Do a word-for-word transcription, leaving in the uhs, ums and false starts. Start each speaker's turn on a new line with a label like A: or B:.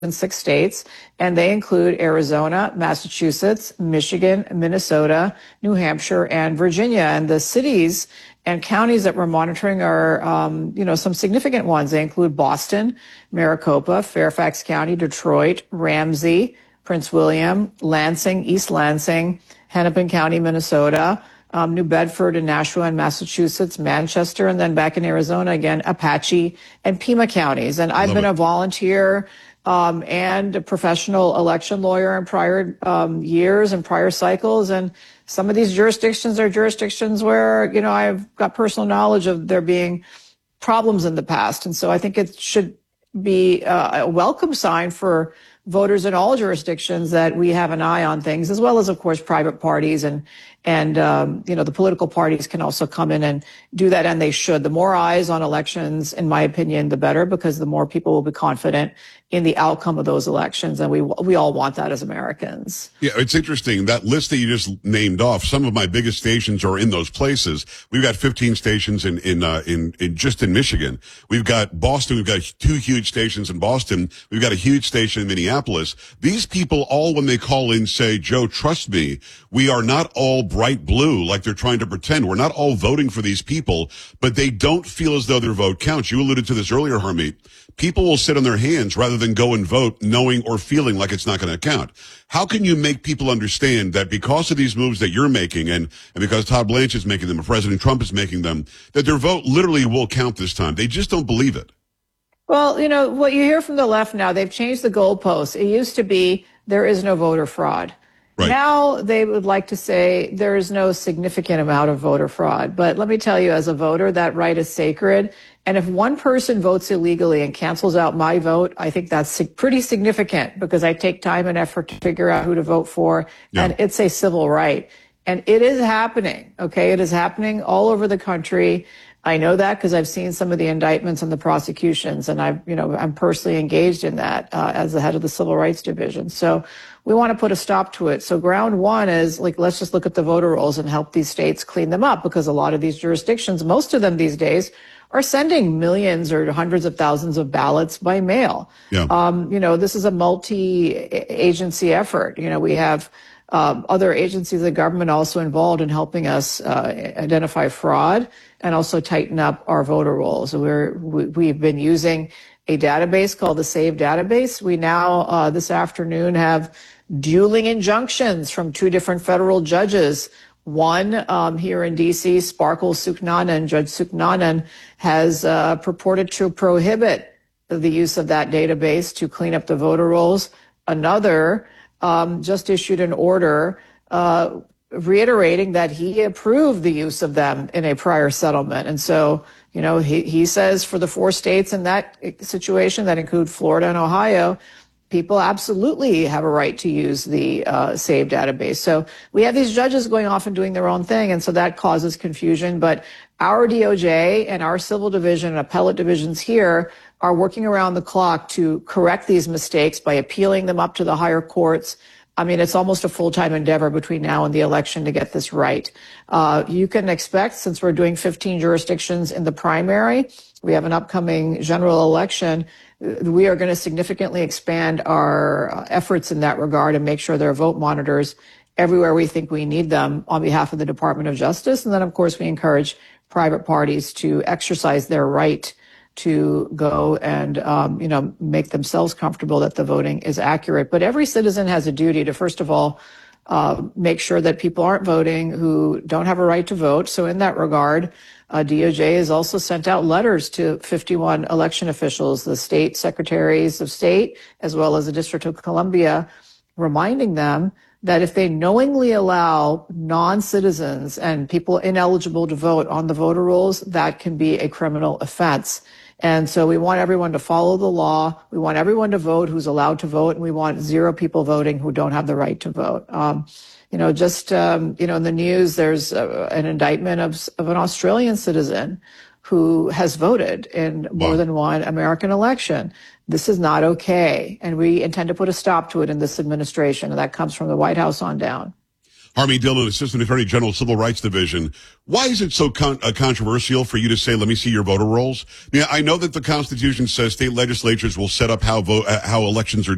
A: in six states, and they include Arizona, Massachusetts, Michigan, Minnesota, New Hampshire, and Virginia. And the cities and counties that we're monitoring are, um, you know, some significant ones. They include Boston, Maricopa, Fairfax County, Detroit, Ramsey, Prince William, Lansing, East Lansing, Hennepin County, Minnesota, um, New Bedford and Nashua in Massachusetts, Manchester, and then back in Arizona again, Apache and Pima counties. And I've
B: Love
A: been
B: it.
A: a volunteer um, and a professional election lawyer in prior um, years and prior cycles. And some of these jurisdictions are jurisdictions where, you know, I've got personal knowledge of there being problems in the past. And so I think it should be uh, a welcome sign for voters in all jurisdictions that we have an eye on things, as well as, of course, private parties and, and um, you know, the political parties can also come in and do that, and they should. The more eyes on elections, in my opinion, the better, because the more people will be confident in the outcome of those elections, and we we all want that as Americans.
B: Yeah, it's interesting. That list that you just named off, some of my biggest stations are in those places. We've got fifteen stations in, in, uh, in, in, just in Michigan. We've got Boston. We've got two huge stations in Boston. We've got a huge station in Minneapolis. These people all, when they call in, say, Joe, trust me, we are not all bright blue like they're trying to pretend. We're not all voting for these people, but they don't feel as though their vote counts. You alluded to this earlier, Harmeet. People will sit on their hands rather than go and vote knowing or feeling like it's not going to count. How can you make people understand that because of these moves that you're making, and, and because Todd Blanche is making them, and President Trump is making them, that their vote literally will count this time? They just don't believe it.
A: Well, you know, what you hear from the left now, they've changed the goalposts. It used to be there is no voter fraud. Right. Now they would like to say there is no significant amount of voter fraud. But let me tell you, as a voter, that right is sacred. And if one person votes illegally and cancels out my vote, I think that's pretty significant, because I take time and effort to figure out who to vote for. Yeah. And it's a civil right. And it is happening. Okay. It is happening all over the country. I know that because I've seen some of the indictments and the prosecutions, and I've, you know, I'm personally engaged in that uh, as the head of the Civil Rights Division. So we want to put a stop to it. So ground one is, like, let's just look at the voter rolls and help these states clean them up, because a lot of these jurisdictions, most of them these days, are sending millions or hundreds of thousands of ballots by mail. Yeah. Um, you know, this is a multi-agency effort. You know, we have Um, other agencies of the government also involved in helping us uh, identify fraud and also tighten up our voter rolls. We're, we, we've been using a database called the SAVE database. We now, uh, this afternoon, have dueling injunctions from two different federal judges. One um, here in D C, Sparkle Suknanan, Judge Suknanan, has uh, purported to prohibit the use of that database to clean up the voter rolls. Another Um, just issued an order uh, reiterating that he approved the use of them in a prior settlement. And so, you know, he, he says for the four states in that situation that include Florida and Ohio, people absolutely have a right to use the uh, SAVE database. So we have these judges going off and doing their own thing, and so that causes confusion. But our D O J and our civil division and appellate divisions here are working around the clock to correct these mistakes by appealing them up to the higher courts. I mean, it's almost a full-time endeavor between now and the election to get this right. Uh, you can expect, since we're doing fifteen jurisdictions in the primary, we have an upcoming general election, we are going to significantly expand our efforts in that regard and make sure there are vote monitors everywhere we think we need them on behalf of the Department of Justice. And then, of course, we encourage private parties to exercise their right to go and, um, you know, make themselves comfortable that the voting is accurate. But every citizen has a duty to, first of all, uh, make sure that people aren't voting who don't have a right to vote. So in that regard, uh, D O J has also sent out letters to fifty-one election officials, the state secretaries of state, as well as the District of Columbia, reminding them that if they knowingly allow non-citizens and people ineligible to vote on the voter rolls, that can be a criminal offense. And so we want everyone to follow the law. We want everyone to vote who's allowed to vote, and we want zero people voting who don't have the right to vote. Um, you know, just, um, you know, in the news, there's uh, an indictment of, of an Australian citizen who has voted in more than one American election. This is not okay, and we intend to put a stop to it in this administration, and that comes from the White House on down.
B: Harmeet Dillon, Assistant Attorney General, Civil Rights Division. Why is it so con- uh, controversial for you to say, let me see your voter rolls? Yeah, I know that the Constitution says state legislatures will set up how vote, uh, how elections are